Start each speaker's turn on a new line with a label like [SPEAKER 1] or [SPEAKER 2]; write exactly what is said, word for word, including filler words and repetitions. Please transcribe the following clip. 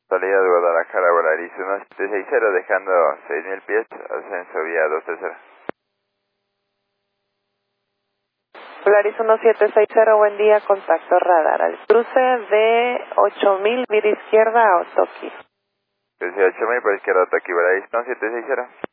[SPEAKER 1] Salida de Guadalajara, Volaris uno siete seis cero, dejando seis mil pies, ascenso vía dos tres cero.
[SPEAKER 2] Volaris uno siete seis cero, buen día, contacto radar. Al cruce de ocho mil, vía izquierda a Otoki.
[SPEAKER 1] dieciocho mil por izquierda, Otoki, Volaris uno siete seis cero.